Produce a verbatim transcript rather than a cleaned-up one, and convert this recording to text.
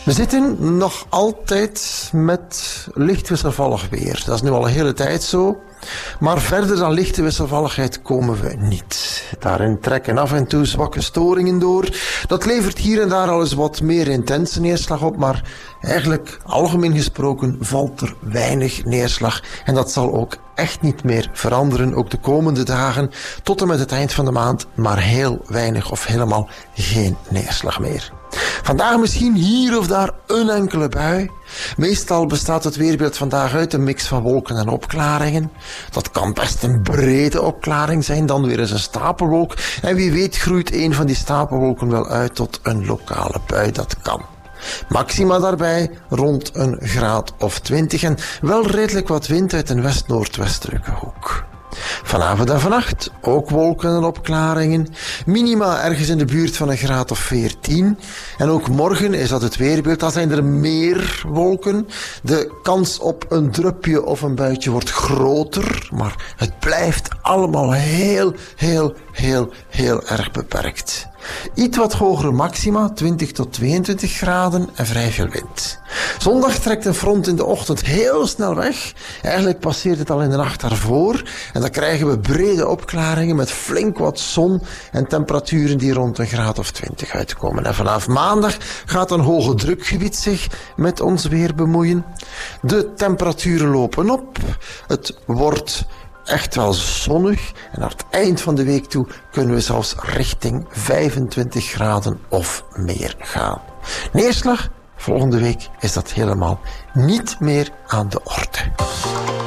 We zitten nog altijd met licht wisselvallig weer. Dat is nu al een hele tijd zo. Maar verder dan lichte wisselvalligheid komen we niet. Daarin trekken af en toe zwakke storingen door. Dat levert hier en daar al eens wat meer intense neerslag op, maar eigenlijk algemeen gesproken valt er weinig neerslag. En dat zal ook echt niet meer veranderen, ook de komende dagen, tot en met het eind van de maand, maar heel weinig of helemaal geen neerslag meer. Vandaag misschien hier of daar een enkele bui. Meestal bestaat het weerbeeld vandaag uit een mix van wolken en opklaringen. Dat kan best een brede opklaring zijn, dan weer eens een stapelwolk. En wie weet groeit een van die stapelwolken wel uit tot een lokale bui, dat kan. Maxima daarbij rond een graad of twintig en wel redelijk wat wind uit een west-noordwestelijke hoek. Vanavond en vannacht ook wolken en opklaringen. Minima ergens in de buurt van een graad of veertien. En ook morgen is dat het weerbeeld. Dan zijn er meer wolken. De kans op een drupje of een buitje wordt groter. Maar het blijft allemaal heel, heel, heel, heel erg beperkt. Iets wat hogere maxima, twintig tot tweeëntwintig graden en vrij veel wind. Zondag trekt een front in de ochtend heel snel weg. Eigenlijk passeert het al in de nacht daarvoor. En dan krijgen we brede opklaringen met flink wat zon en temperaturen die rond een graad of twintig uitkomen. En vanaf maandag gaat een hoge drukgebied zich met ons weer bemoeien. De temperaturen lopen op. Het wordt echt wel zonnig en aan het eind van de week toe kunnen we zelfs richting vijfentwintig graden of meer gaan. Neerslag, volgende week is dat helemaal niet meer aan de orde.